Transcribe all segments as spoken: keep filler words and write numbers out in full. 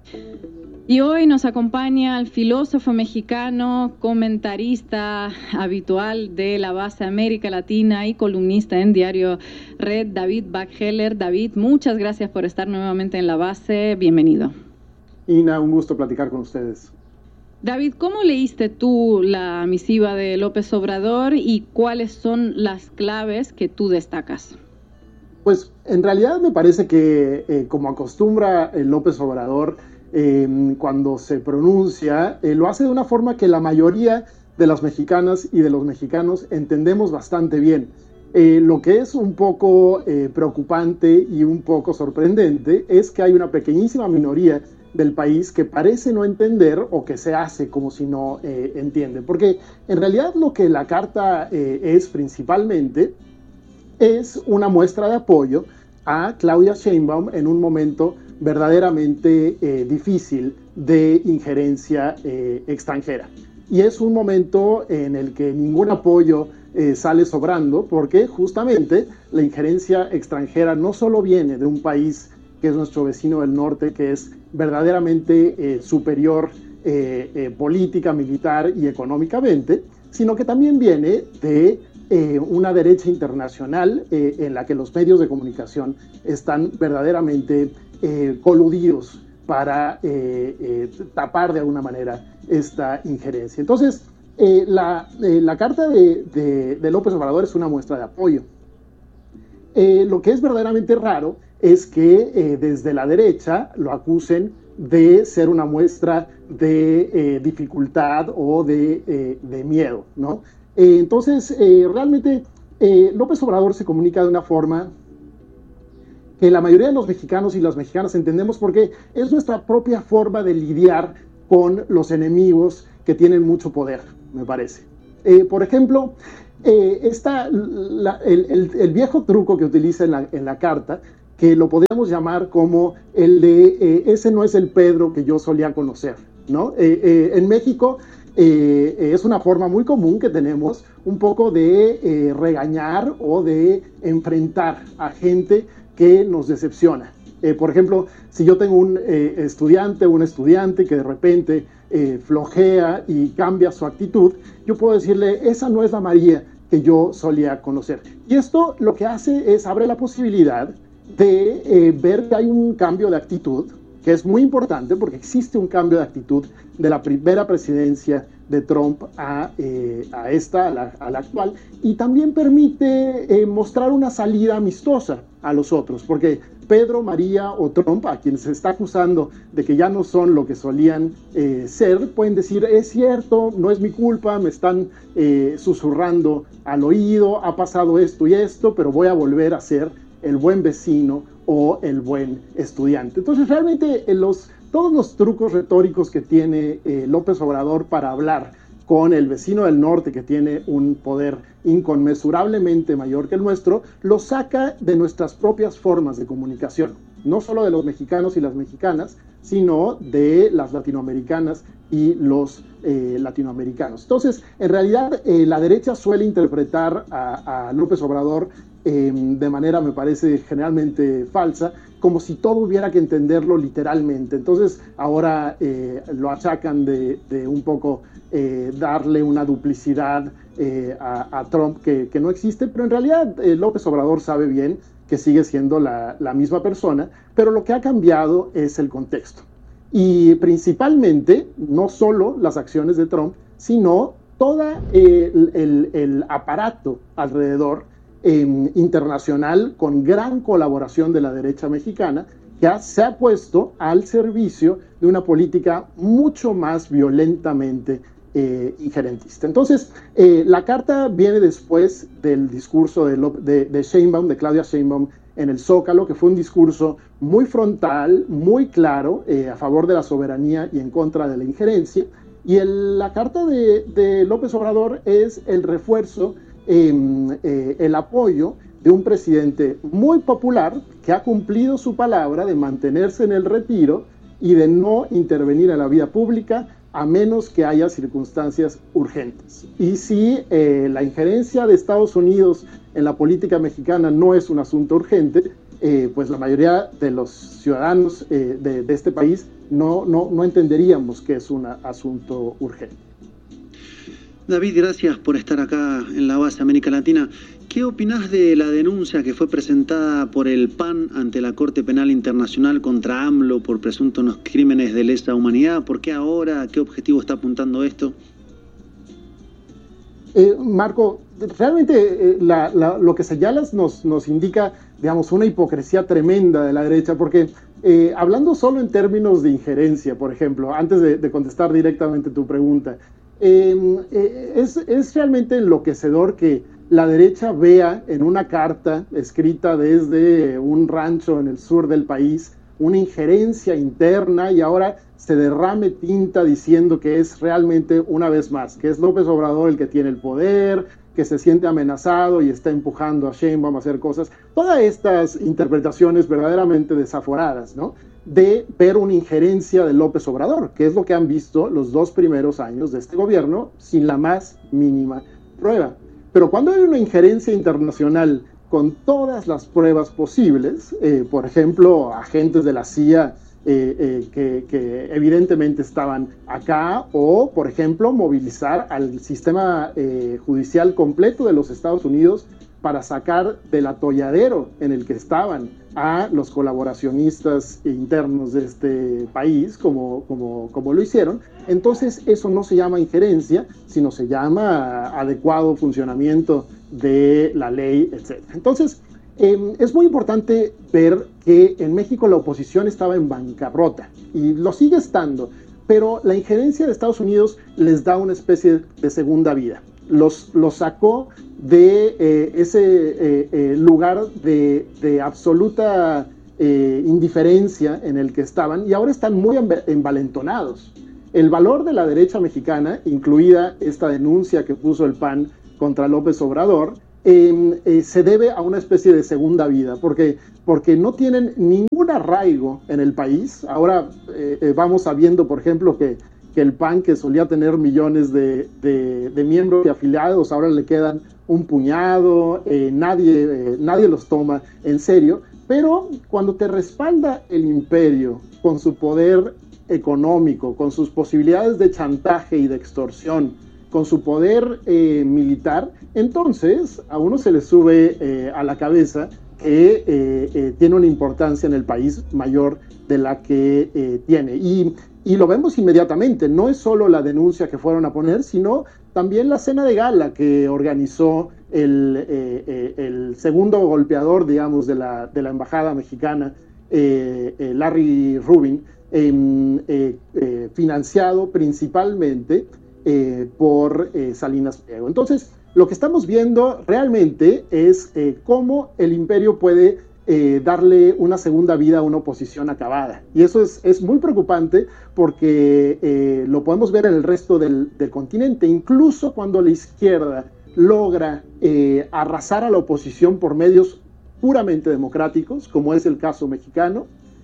Y hoy nos acompaña el filósofo mexicano, comentarista habitual de la base América Latina y columnista en Diario Red, David Bachheller. David, muchas gracias por estar nuevamente en la base. Bienvenido. Ina, un gusto platicar con ustedes. David, ¿cómo leíste tú la misiva de López Obrador y cuáles son las claves que tú destacas? Pues en realidad me parece que, eh, como acostumbra el López Obrador, Eh, cuando se pronuncia, eh, lo hace de una forma que la mayoría de las mexicanas y de los mexicanos entendemos bastante bien. Eh, lo que es un poco eh, preocupante y un poco sorprendente es que hay una pequeñísima minoría del país que parece no entender o que se hace como si no eh, entiende. Porque en realidad lo que la carta eh, es principalmente es una muestra de apoyo a Claudia Sheinbaum en un momento verdaderamente eh, difícil de injerencia eh, extranjera. Y es un momento en el que ningún apoyo eh, sale sobrando, porque justamente la injerencia extranjera no solo viene de un país que es nuestro vecino del norte, que es verdaderamente eh, superior eh, eh, política, militar y económicamente, sino que también viene de Eh, una derecha internacional eh, en la que los medios de comunicación están verdaderamente eh, coludidos para eh, eh, tapar de alguna manera esta injerencia. Entonces, eh, la, eh, la carta de, de, de López Obrador es una muestra de apoyo. Eh, lo que es verdaderamente raro es que eh, desde la derecha lo acusen de ser una muestra de eh, dificultad o de, eh, de miedo, ¿no? Eh, entonces, eh, realmente eh, López Obrador se comunica de una forma que la mayoría de los mexicanos y las mexicanas entendemos, porque es nuestra propia forma de lidiar con los enemigos que tienen mucho poder, me parece. Eh, por ejemplo, eh, esta, la, el, el, el viejo truco que utiliza en la, en la carta, que lo podríamos llamar como el de eh, ese no es el Pedro que yo solía conocer, ¿no? Eh, eh, en México Eh, es una forma muy común que tenemos un poco de eh, regañar o de enfrentar a gente que nos decepciona. Eh, por ejemplo, si yo tengo un eh, estudiante o un estudiante que de repente eh, flojea y cambia su actitud, yo puedo decirle, esa no es la María que yo solía conocer. Y esto lo que hace es abre la posibilidad de eh, ver que hay un cambio de actitud, que es muy importante porque existe un cambio de actitud de la primera presidencia de Trump a, eh, a esta, a la, a la actual, y también permite eh, mostrar una salida amistosa a los otros, porque Pedro, María o Trump, a quienes se está acusando de que ya no son lo que solían eh, ser, pueden decir, es cierto, no es mi culpa, me están eh, susurrando al oído, ha pasado esto y esto, pero voy a volver a ser el buen vecino o el buen estudiante. Entonces, realmente eh, los, todos los trucos retóricos que tiene eh, López Obrador para hablar con el vecino del norte, que tiene un poder inconmensurablemente mayor que el nuestro, lo saca de nuestras propias formas de comunicación, no solo de los mexicanos y las mexicanas, sino de las latinoamericanas y los eh, latinoamericanos. Entonces, en realidad, eh, la derecha suele interpretar a, a López Obrador eh, de manera, me parece, generalmente falsa, como si todo hubiera que entenderlo literalmente. Entonces, ahora eh, lo achacan de, de un poco eh, darle una duplicidad eh, a, a Trump que, que no existe, pero en realidad eh, López Obrador sabe bien que sigue siendo la, la misma persona, pero lo que ha cambiado es el contexto. Y principalmente, no solo las acciones de Trump, sino todo eh, el, el, el aparato alrededor eh, internacional, con gran colaboración de la derecha mexicana, que ha, se ha puesto al servicio de una política mucho más violentamente eh, injerentista. Entonces, eh, la carta viene después del discurso de, de, de Sheinbaum, de Claudia Sheinbaum, en el Zócalo, que fue un discurso muy frontal, muy claro, eh, a favor de la soberanía y en contra de la injerencia. Y el, la carta de, de López Obrador es el refuerzo, eh, eh, el apoyo de un presidente muy popular que ha cumplido su palabra de mantenerse en el retiro y de no intervenir en la vida pública a menos que haya circunstancias urgentes. Y si eh, la injerencia de Estados Unidos en la política mexicana no es un asunto urgente, eh, pues la mayoría de los ciudadanos eh, de, de este país no, no, no entenderíamos que es un asunto urgente. David, gracias por estar acá en la base América Latina. ¿Qué opinás de la denuncia que fue presentada por el P A N ante la Corte Penal Internacional contra AMLO por presuntos crímenes de lesa humanidad? ¿Por qué ahora? ¿Qué objetivo está apuntando esto? Eh, Marco, realmente eh, la, la, lo que señalas nos, nos indica, digamos, una hipocresía tremenda de la derecha, porque eh, hablando solo en términos de injerencia, por ejemplo, antes de, de contestar directamente tu pregunta, eh, eh, es, es realmente enloquecedor que la derecha vea en una carta escrita desde un rancho en el sur del país una injerencia interna y ahora se derrame tinta diciendo que es realmente, una vez más, que es López Obrador el que tiene el poder, que se siente amenazado y está empujando a Sheinbaum a hacer cosas. Todas estas interpretaciones verdaderamente desaforadas, ¿no?, de ver una injerencia de López Obrador, que es lo que han visto los dos primeros años de este gobierno sin la más mínima prueba. Pero cuando hay una injerencia internacional con todas las pruebas posibles, eh, por ejemplo, agentes de la C I A eh, eh, que, que evidentemente estaban acá, o, por ejemplo, movilizar al sistema eh, judicial completo de los Estados Unidos para sacar del atolladero en el que estaban a los colaboracionistas internos de este país, como, como, como lo hicieron. Entonces eso no se llama injerencia, sino se llama adecuado funcionamiento de la ley, etcétera. Entonces, eh, es muy importante ver que en México la oposición estaba en bancarrota, y lo sigue estando, pero la injerencia de Estados Unidos les da una especie de segunda vida. Los, los sacó de eh, ese eh, eh, lugar de, de absoluta eh, indiferencia en el que estaban, y ahora están muy envalentonados. El valor de la derecha mexicana, incluida esta denuncia que puso el P A N contra López Obrador, eh, eh, se debe a una especie de segunda vida, porque, porque no tienen ningún arraigo en el país. Ahora eh, eh, vamos sabiendo, por ejemplo, que que el P A N, que solía tener millones de, de, de miembros y afiliados, ahora le quedan un puñado, eh, nadie, eh, nadie los toma en serio, pero cuando te respalda el imperio con su poder económico, con sus posibilidades de chantaje y de extorsión, con su poder eh, militar, entonces a uno se le sube eh, a la cabeza que eh, eh, tiene una importancia en el país mayor de la que eh, tiene. Y Y lo vemos inmediatamente, no es solo la denuncia que fueron a poner, sino también la cena de gala que organizó el, eh, eh, el segundo golpeador, digamos, de la, de la embajada mexicana, eh, eh, Larry Rubin, eh, eh, eh, financiado principalmente eh, por eh, Salinas Pliego. Entonces, lo que estamos viendo realmente es eh, cómo el imperio puede Eh, darle una segunda vida a una oposición acabada. Y eso es, es muy preocupante porque eh, lo podemos ver en el resto del, del continente, incluso cuando la izquierda logra eh, arrasar a la oposición por medios puramente democráticos, como es el caso mexicano,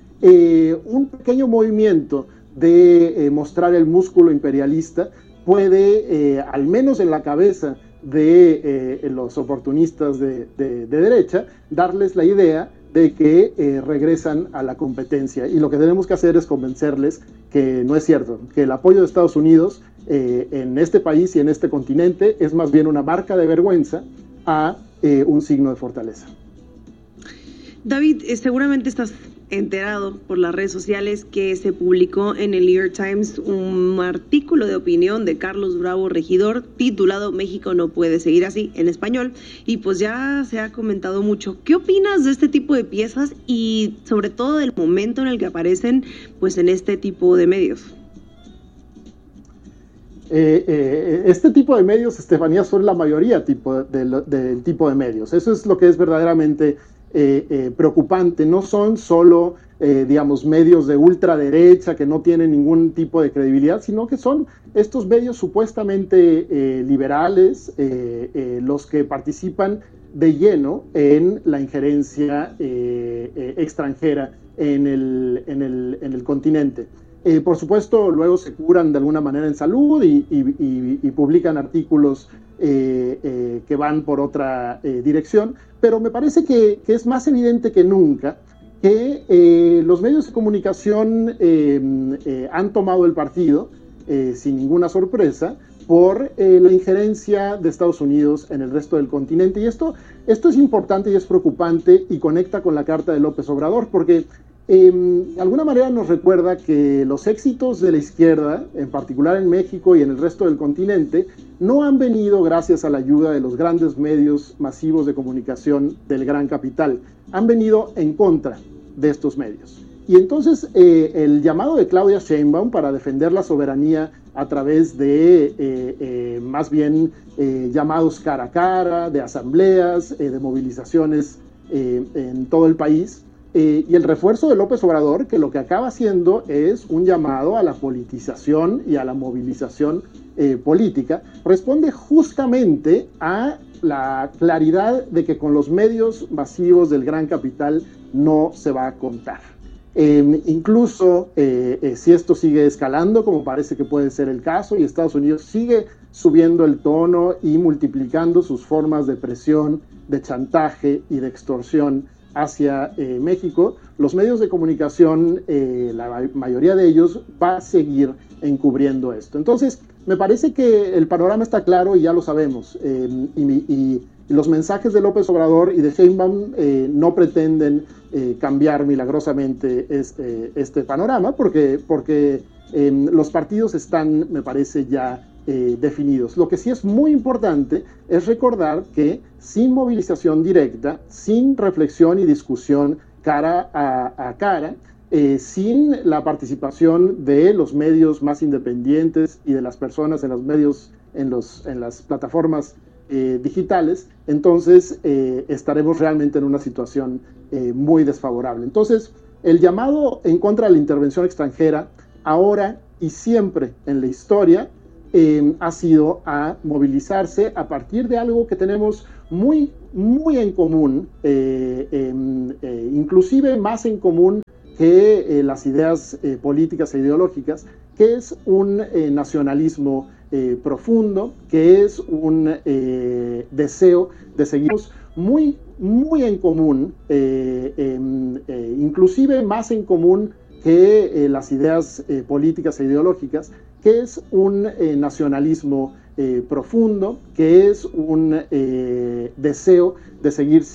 eh, un pequeño movimiento de eh, mostrar el músculo imperialista puede, eh, al menos en la cabeza de eh, los oportunistas de, de, de derecha, darles la idea de que eh, regresan a la competencia. Y lo que tenemos que hacer es convencerles que no es cierto, que el apoyo de Estados Unidos eh, en este país y en este continente es más bien una marca de vergüenza a eh, un signo de fortaleza. David, eh, seguramente estás enterado por las redes sociales que se publicó en el New York Times un artículo de opinión de Carlos Bravo Regidor titulado "México no puede seguir así", en español, y pues ya se ha comentado mucho. ¿Qué opinas de este tipo de piezas y sobre todo del momento en el que aparecen pues en este tipo de medios? Eh, eh, este tipo de medios, Estefanía, son la mayoría tipo de, de, del tipo de medios. Eso es lo que es verdaderamente Eh, eh, preocupante. No son solo, eh, digamos, medios de ultraderecha que no tienen ningún tipo de credibilidad, sino que son estos medios supuestamente eh, liberales eh, eh, los que participan de lleno en la injerencia eh, eh, extranjera en el, en el, en el continente. Eh, por supuesto, luego se curan de alguna manera en salud y, y, y, y publican artículos eh, eh, que van por otra eh, dirección, pero me parece que, que es más evidente que nunca que eh, los medios de comunicación eh, eh, han tomado el partido, eh, sin ninguna sorpresa, por eh, la injerencia de Estados Unidos en el resto del continente. Y esto, esto es importante y es preocupante y conecta con la carta de López Obrador, porque eh, de alguna manera nos recuerda que los éxitos de la izquierda, en particular en México y en el resto del continente, no han venido gracias a la ayuda de los grandes medios masivos de comunicación del gran capital, han venido en contra de estos medios. Y entonces eh, el llamado de Claudia Sheinbaum para defender la soberanía a través de eh, eh, más bien eh, llamados cara a cara, de asambleas, eh, de movilizaciones eh, en todo el país, eh, y el refuerzo de López Obrador, que lo que acaba haciendo es un llamado a la politización y a la movilización eh, política, responde justamente a la claridad de que con los medios masivos del gran capital no se va a contar. Eh, incluso eh, eh, si esto sigue escalando, como parece que puede ser el caso, y Estados Unidos sigue subiendo el tono y multiplicando sus formas de presión, de chantaje y de extorsión hacia eh, México, los medios de comunicación, eh, la mayoría de ellos, va a seguir encubriendo esto. Entonces, me parece que el panorama está claro y ya lo sabemos, eh, y, y Y los mensajes de López Obrador y de Sheinbaum eh, no pretenden eh, cambiar milagrosamente este, este panorama, porque, porque eh, los partidos están, me parece, ya eh, definidos. Lo que sí es muy importante es recordar que sin movilización directa, sin reflexión y discusión cara a, a cara, eh, sin la participación de los medios más independientes y de las personas en los medios, en, los, en las plataformas Eh, digitales, entonces eh, estaremos realmente en una situación eh, muy desfavorable. Entonces, el llamado en contra de la intervención extranjera, ahora y siempre en la historia, eh, ha sido a movilizarse a partir de algo que tenemos muy, muy en común, eh, eh, eh, inclusive más en común que eh, las ideas eh, políticas e ideológicas, que es un eh, nacionalismo Eh, profundo, que es un eh, deseo de seguir muy, muy en común, eh, eh, eh, inclusive más en común que eh, las ideas eh, políticas e ideológicas, que es un eh, nacionalismo eh, profundo, que es un eh, deseo de seguir